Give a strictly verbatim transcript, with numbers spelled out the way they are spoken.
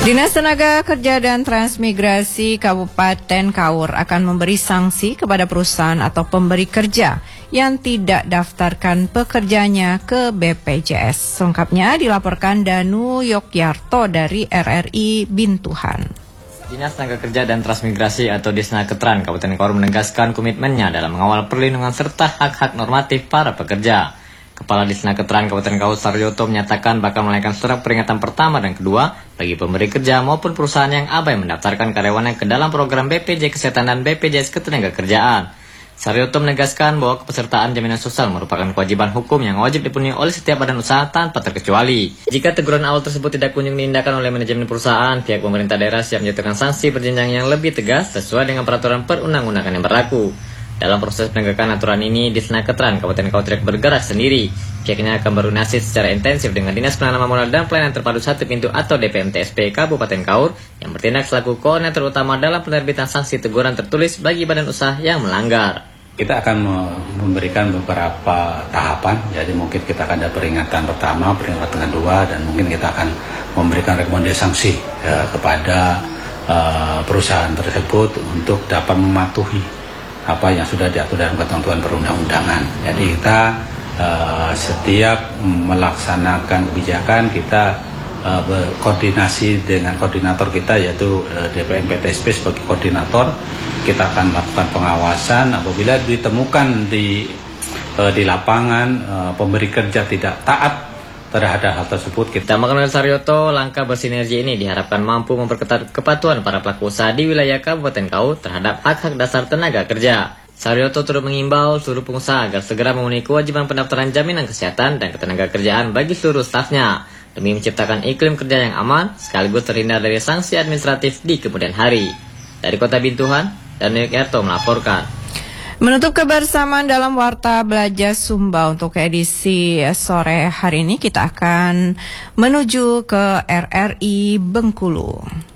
Dinas Tenaga Kerja dan Transmigrasi Kabupaten Kaur akan memberi sanksi kepada perusahaan atau pemberi kerja yang tidak daftarkan pekerjanya ke B P J S. Selengkapnya dilaporkan Danu Yogyarto dari R R I Bintuhan. Dinas Tenaga Kerja dan Transmigrasi atau Disnaketran Kabupaten Kaur menegaskan komitmennya dalam mengawal perlindungan serta hak-hak normatif para pekerja. Kepala Disnaketran Kabupaten Kaur Saryoto menyatakan bakal menaikkan surat peringatan pertama dan kedua bagi pemberi kerja maupun perusahaan yang abai mendaftarkan karyawannya ke dalam program B P J Kesehatan dan B P J S Ketenagakerjaan. Saryoto menegaskan bahwa kepesertaan jaminan sosial merupakan kewajiban hukum yang wajib dipenuhi oleh setiap badan usaha tanpa terkecuali. Jika teguran awal tersebut tidak kunjung diindahkan oleh manajemen perusahaan, pihak pemerintah daerah siap menjatuhkan sanksi berjenjang yang lebih tegas sesuai dengan peraturan perundang-undangan yang berlaku. Dalam proses penegakan aturan ini, Disnaketran Kabupaten Kaur tidak bergerak sendiri. Pihaknya akan berkoordinasi secara intensif dengan Dinas Penanaman Modal dan Pelayanan Terpadu Satu Pintu atau D P M T S P Kabupaten Kaur yang bertindak selaku koordinator utama dalam penerbitan sanksi teguran tertulis bagi badan usaha yang melanggar. Kita akan memberikan beberapa tahapan, jadi mungkin kita akan ada peringatan pertama, peringatan kedua, dan mungkin kita akan memberikan rekomendasi sanksi ya, kepada uh, perusahaan tersebut untuk dapat mematuhi apa yang sudah diatur dalam ketentuan perundang-undangan. Jadi kita uh, setiap melaksanakan kebijakan kita uh, berkoordinasi dengan koordinator kita yaitu uh, D P M P T S P sebagai koordinator. Kita akan melakukan pengawasan apabila ditemukan di uh, di lapangan uh, pemberi kerja tidak taat terhadap hal tersebut. Kita mengenal Saryoto, langkah bersinergi ini diharapkan mampu memperketat kepatuhan para pelaku usaha di wilayah Kabupaten Kaur terhadap hak-hak dasar tenaga kerja. Saryoto turut mengimbau seluruh pengusaha agar segera memenuhi kewajiban pendaftaran jaminan kesehatan dan ketenaga kerjaan bagi seluruh stafnya demi menciptakan iklim kerja yang aman sekaligus terhindar dari sanksi administratif di kemudian hari. Dari Kota Bintuhan, Danu Yogyarto melaporkan. Menutup kebersamaan dalam Warta Belajar Sumba untuk edisi sore hari ini, kita akan menuju ke R R I Bengkulu.